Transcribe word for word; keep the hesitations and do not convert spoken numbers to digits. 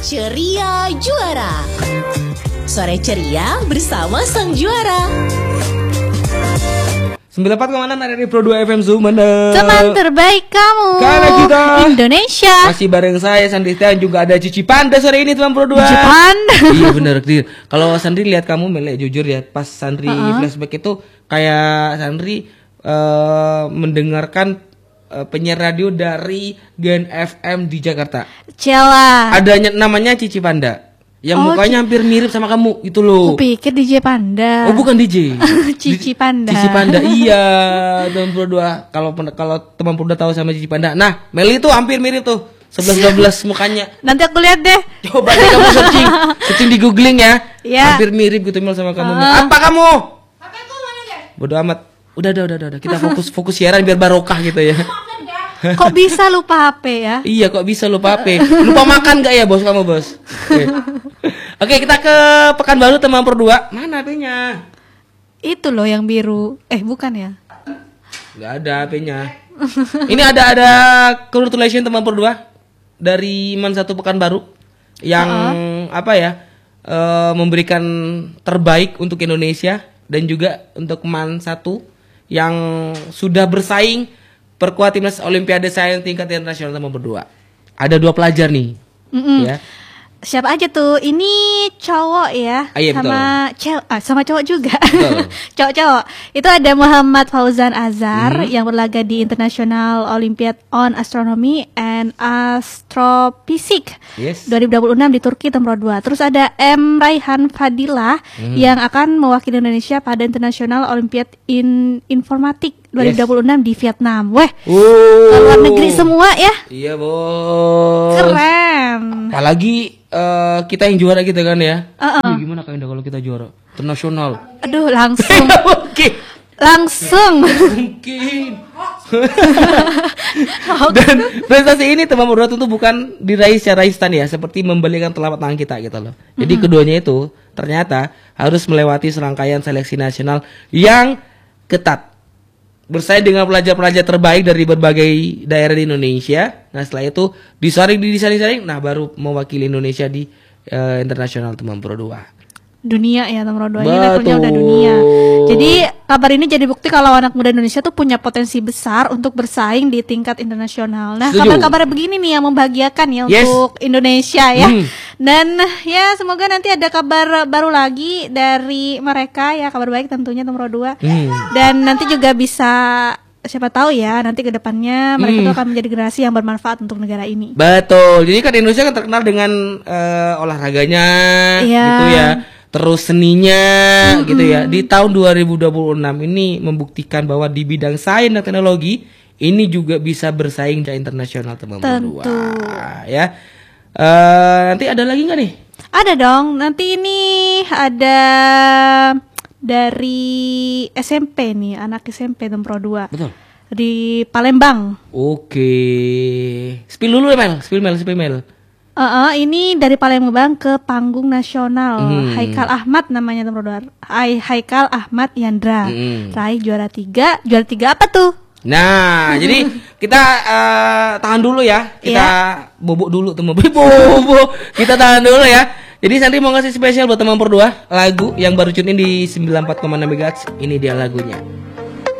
Ceria Juara. Sore ceria bersama sang juara. sembilan puluh empat koma enam R R I Pro dua F M Sumeneb. Teman terbaik kamu. Karena kita Indonesia. masih bareng saya Sandri Tian, juga ada Cici Panda sore ini teman Pro dua. Cici Panda. Iya benar. Kalau Sandri lihat kamu melek jujur ya, pas Sandri uh-huh. flashback itu kayak Sandri uh, mendengarkan uh, penyiar radio dari Gen F M di Jakarta. Cela. Adanya namanya Cici Panda. Yang oh, mukanya hampir mirip sama kamu itu loh. Aku pikir D J Panda. Oh bukan D J. Cici Panda. Cici Panda iya. Teman Pro dua. Kalau kalau teman Pro dua tahu sama Cici Panda. Nah, Meli itu hampir mirip tuh. sebelas dua belas mukanya. Nanti aku lihat deh. Coba deh kamu searching. Searching di googling ya. Ya. Hampir mirip gitu Mel sama kamu. Uh. Apa kamu? H P-ku mana deh? Bodoh amat. Udah udah udah udah. Kita fokus fokus siaran biar barokah gitu ya. Kok bisa lupa H P ya? Iya, kok bisa lupa H P? Lupa makan gak ya bos kamu bos? Oke, Oke kita ke Pekanbaru teman Pro dua. Mana H P-nya? Itu loh yang biru. Eh bukan ya? Gak ada H P-nya. Ini ada ada congratulations teman Pro dua dari Man satu Pekanbaru yang uh-uh. apa ya? Uh, memberikan terbaik untuk Indonesia dan juga untuk Man satu yang sudah bersaing perkuat timnas Olimpiade Sains tingkat internasional teman Pro dua. Ada dua pelajar nih. Mm-mm. Ya. Siapa aja tuh? Ini cowok ya, ah, iya, sama cewek, ah, sama cowok juga. Cowok-cowok. Itu ada Muhammad Fauzan Azhar mm-hmm. yang berlaga di International Olympiad on Astronomy and Astrophysics yes. dua ribu dua puluh enam di Turki Tempro dua. Terus ada M Raihan Fadilah mm-hmm. yang akan mewakili Indonesia pada International Olympiad in Informatik dua ribu dua puluh enam yes. di Vietnam. Weh, uh. luar negeri semua ya. Iya bos. Keren. Apalagi uh, kita yang juara gitu kan ya. Uh-uh. Wih, gimana kayaknya kalau kita juara internasional? Aduh langsung. Oke. Langsung. Mungkin. Dan prestasi ini teman Pro dua tentu bukan diraih secara instan ya, seperti membalikan telapak tangan kita gitu loh. Jadi mm-hmm. keduanya itu ternyata harus melewati serangkaian seleksi nasional yang ketat. Bersaing dengan pelajar-pelajar terbaik dari berbagai daerah di Indonesia. Nah setelah itu disaring, disaring-saring, nah baru mewakili Indonesia di uh, internasional teman Pro dua. Dunia ya teman Pro dua, ini levelnya udah dunia. Jadi kabar ini jadi bukti kalau anak muda Indonesia tuh punya potensi besar untuk bersaing di tingkat internasional. Nah kabar-kabar begini nih yang membahagiakan ya yes. untuk Indonesia ya. Hmm. Dan ya semoga nanti ada kabar baru lagi dari mereka ya, kabar baik tentunya teman Pro dua. Hmm. Dan nanti juga bisa siapa tahu ya nanti ke depannya mereka hmm. tuh akan menjadi generasi yang bermanfaat untuk negara ini. Betul. Jadi kan Indonesia kan terkenal dengan uh, olahraganya yeah. gitu ya. Terus seninya mm-hmm. gitu ya. Di tahun dua ribu dua puluh enam ini membuktikan bahwa di bidang sains dan teknologi ini juga bisa bersaing di internasional teman Pro dua ya. Uh, nanti ada lagi nggak nih? Ada dong. Nanti ini ada dari S M P nih, anak S M P teman Pro dua. Betul. Di Palembang. Oke. Spill dulu ya Mel, spill Mel, spill Mel. Uh, uh, ini dari Palembang ke panggung nasional. hmm. Haikal Ahmad namanya teman Pro dua. Hai, Haikal Ahmad Yandra hmm. raih juara tiga. Juara tiga apa tuh? Nah jadi kita uh, tahan dulu ya. Kita yeah. bobok dulu teman Bobo. Kita tahan dulu ya. Jadi Sandri mau ngasih spesial buat teman Pro dua lagu yang baru tune in di sembilan puluh empat koma enam megahertz. Ini dia lagunya.